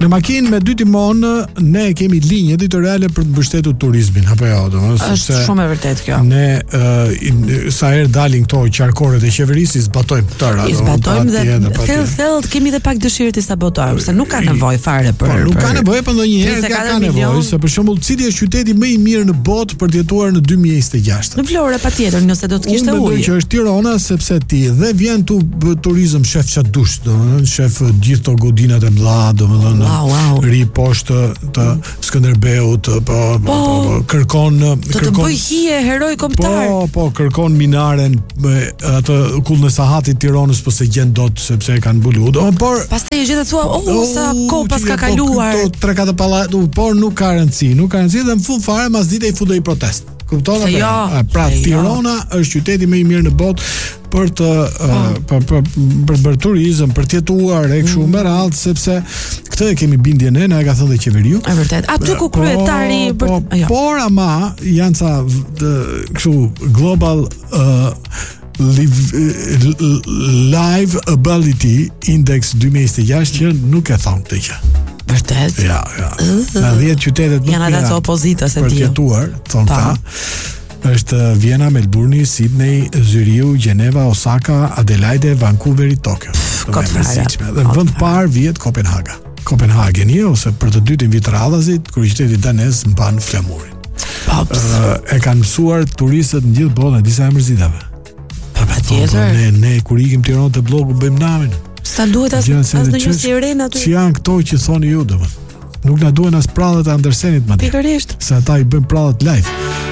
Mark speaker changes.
Speaker 1: Në makinë me 2 timon ne kemi linje editoriale për të mbështetur turizmin, apo jo, domethënë
Speaker 2: është shumë e vërtet kjo.
Speaker 1: Ne sa herë dalin këto qarkoret e qeverisë, zbatojmë tëra.
Speaker 2: Zbatojmë dhe thellë kemi dhe pak dëshirë të sabotojmë, se nuk ka nevojë fare për.
Speaker 1: Nuk ka nevojë, por ndonjëherë ka nevojë, se për shembull, cili është qyteti më i mirë në botë për të jetuar në 2026?
Speaker 2: Në Florë patjetër, nëse do të kishte ujë.
Speaker 1: Unë mendoj që është Tirana, sepse ti dhe vjen tu turizëm shef çat dush, domethënë shef gjithë to godinat e mëdha, domethënë ri poshtë të Skënderbeut, po kërkon
Speaker 2: të bëj hije heroj kombëtar.
Speaker 1: Po kërkon minaren me atë kullën e sahatit Tiranës, po se gjen dot sepse e kanë mbuluar. Por
Speaker 2: pastaj e gjetë thua, sa kohë pas ka kaluar.
Speaker 1: 3-4 pallat, por nuk ka rëndësi dhe në fund fare mas dite i futoi protest. Kupton apo? Pra Tirana është qyteti më i mirë në botë për të për bërë turizëm, për të jetuar kështu me radhë, sepse këtë e kemi bindjen ne, na e ka thënë dhe qeveriu.
Speaker 2: Është vërtet. Aty ku kryetari
Speaker 1: por ama janë sa kështu global Live Ability Index 2026 që nuk e thon këtë gjë.
Speaker 2: Vërtet?
Speaker 1: Ja. Në 10 qytetet
Speaker 2: janë ata të opozitës e
Speaker 1: për të jetuar, thon ta. Është Vienna, Melbourne, Sydney, Zuriu, Gjeneva, Osaka, Adelaide, Vancouver, Tokyo. Dhe vend parë vihet Kopenhaga. Kopenhageni ose për të dytin vit radhazit, kryeqyteti danez mban flamurin. E kanë mësuar turistët në gjithë botën, disa e mërzitave.
Speaker 2: Patjetër.
Speaker 1: Ne kur ikim Tiranë të blloku bëjmë namin.
Speaker 2: Sa duhet as ndonjë siren aty.
Speaker 1: Që janë këto që thoni ju domethënë. Nuk na duhen as prallat e Andersenit madje.
Speaker 2: Pikërisht.
Speaker 1: Se ata i bëjnë prallat live.